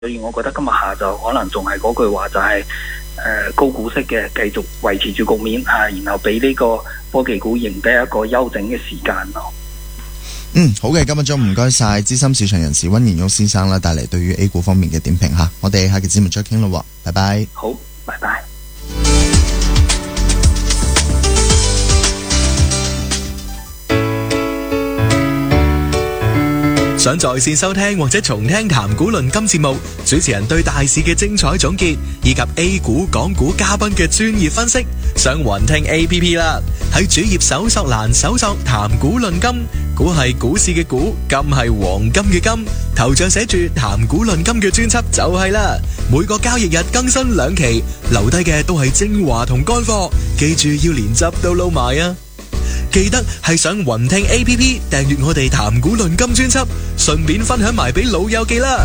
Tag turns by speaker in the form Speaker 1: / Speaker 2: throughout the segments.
Speaker 1: 所以我覺得今日下晝可能仲係嗰句話，就係高股息嘅繼續維持住局面然後俾呢個科技股贏得一個休整嘅時間咯。
Speaker 2: 好嘅，今日中唔該晒資深市場人士溫賢旭先生啦，帶嚟對於 A 股方面嘅點評吓，我哋下期節目再傾咯，拜拜。
Speaker 1: 好，拜拜。
Speaker 3: 想在線收聽或者重聽談股論金節目，主持人對大市嘅精彩總結，以及 A 股、港股嘉賓嘅專業分析，上雲聽 APP 啦。喺主頁搜索欄搜索談股論金，股係股市嘅股，金係黃金嘅金，頭像寫住談股論金嘅專輯就係啦。每個交易日更新2期，留低嘅都係精華同乾貨，記住要連汁都撈埋啊！記得係上雲聽 APP 訂閱我哋談股論金專輯，順便分享埋俾老友記啦。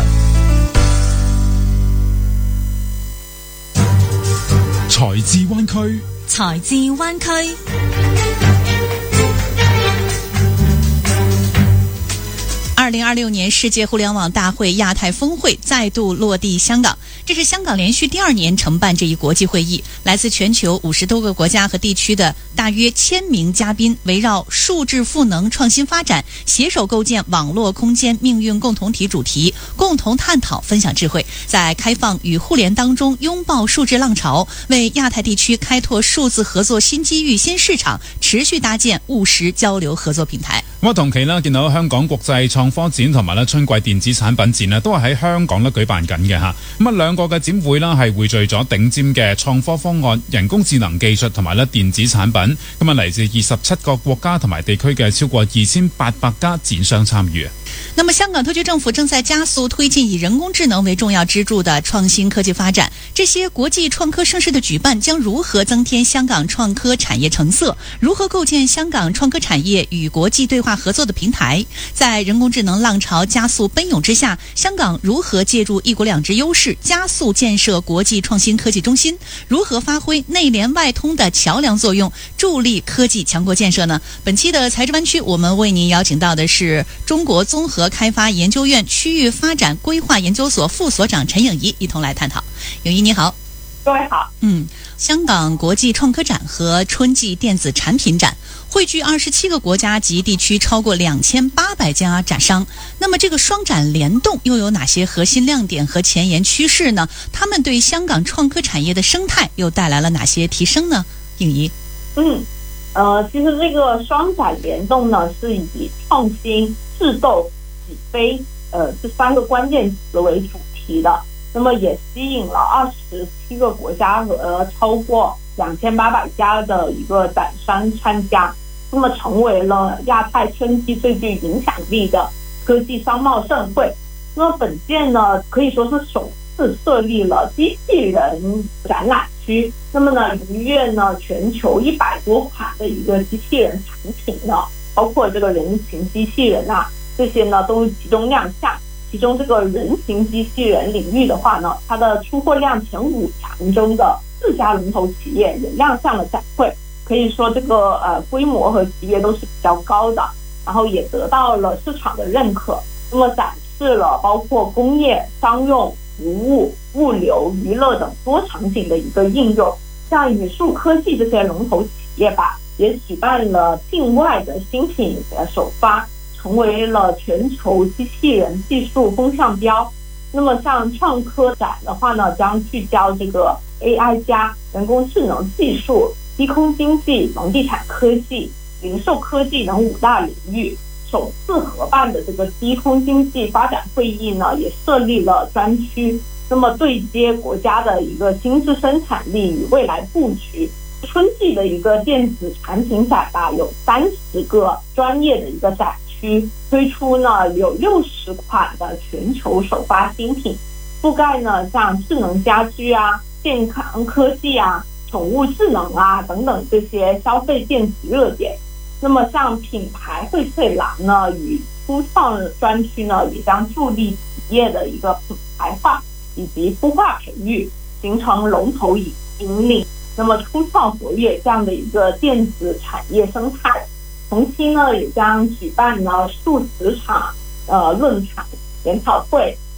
Speaker 4: 財智灣區，
Speaker 5: 財智灣區。2026年世界互聯網大會亞太峰會再度落地香港，這是香港連續第2年承辦這一國際會議。來自全球50多個國家和地區的大約1000名嘉賓，圍繞數字賦能創新發展，攜手構建網絡空間命運共同體主題，共同探討分享智慧，在開放與互聯當中擁抱數字浪潮，為亞太地區開拓數字合作新機遇新市場，持續搭建務實交流合作平台。
Speaker 4: 咁同期啦，見到香港國際創科展同埋咧春季電子產品展都係喺香港舉辦緊嘅吓。咁兩個嘅展會啦係匯聚咗頂尖嘅創科方案、人工智能技術同埋電子產品。咁嚟自27個國家同埋地區嘅超過2800家展商參與。
Speaker 5: 那麼香港特區政府正在加速推進以人工智能為重要支柱的創新科技發展，這些國際創科盛事的舉辦將如何增添香港創科產業成色？如何構建香港創科產業與國際對話合作的平台？在人工智能浪潮加速奔湧之下，香港如何借助一國兩制優勢加速建設國際創新科技中心？如何發揮內聯外通的橋樑作用，助力科技強國建設呢？本期的財智灣區，我們為您邀請到的是中國綜合開發研究院區域發展規劃研究所副所長陳穎儀，一同來探討。穎儀你好。
Speaker 6: 各位好。
Speaker 5: 香港國際創科展和春季電子產品展匯聚27個國家及地區超過2800家展商。那麼這個雙展聯動又有哪些核心亮點和前沿趨勢呢？他們對香港創科產業的生態又帶來了哪些提升呢？穎儀。
Speaker 6: 其實這個雙展聯動呢，是以創新、智鬥、起飛這3個關鍵詞為主題的，那麼也吸引了27個國家和超過2800家的一個展商參加，那麼成為了亞太春季最具影響力的科技商貿盛會。那麼本屆呢，可以說是首次設立了機器人展覽區，那麼呢，逾越呢全球100多款的一個機器人產品呢，包括這個人形機器人啊，這些呢都集中亮相。其中這個人形機器人領域的話呢，它的出貨量前5強中的4家龍頭企業也亮相了展會，可以說這個規模和級別都是比較高的，然後也得到了市場的認可。那麼展示了包括工業、商用、服務、物流、娛樂等多場景的一個應用。像宇數科技這些龍頭企業吧，也舉辦了境外的新品的首發，成為了全球機器人技術風向標。那麼像創科展的話呢，將聚焦這個 AI 加、人工智能技術、低空經濟、房地產科技、零售科技等5大領域。首次合辦的這個低空經濟發展會議呢，也設立了專區，那麼對接國家的一個新質生產力與未來布局。春季的一個電子產品展吧，有30個專業的一個展區，推出呢有60款的全球首發新品，覆蓋呢像智能家居啊、健康科技啊、寵物智能啊等等這些消費電子熱點。那麼像品牌薈萃廊呢與初創專區呢，也將助力企業的一個品牌化以及孵化培育，形成龍頭引領，那麼初創活躍這樣的一個電子產業生態。同期呢也將舉辦呢數職場論壇研討會，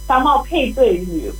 Speaker 6: 商贸配对与